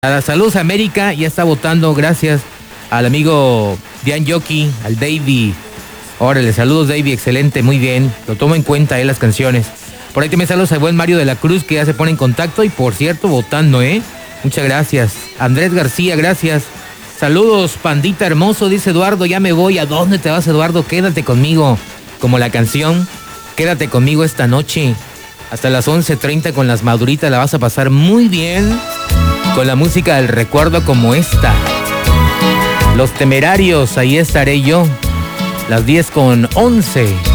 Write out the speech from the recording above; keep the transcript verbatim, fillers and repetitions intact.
Saludos a América, ya está votando, gracias al amigo Dian Yoki, al Davey. Órale, saludos Davey, excelente, muy bien, lo tomo en cuenta, eh, las canciones. Por ahí también saludos al buen Mario de la Cruz, que ya se pone en contacto y por cierto, votando, eh. Muchas gracias. Andrés García, gracias. Saludos, pandita hermoso, dice Eduardo, ya me voy. ¿A dónde te vas, Eduardo? Quédate conmigo, como la canción, quédate conmigo esta noche. Hasta las once treinta con las maduritas la vas a pasar muy bien. Con la música del recuerdo como esta. Los Temerarios, ahí estaré yo. Las diez con once.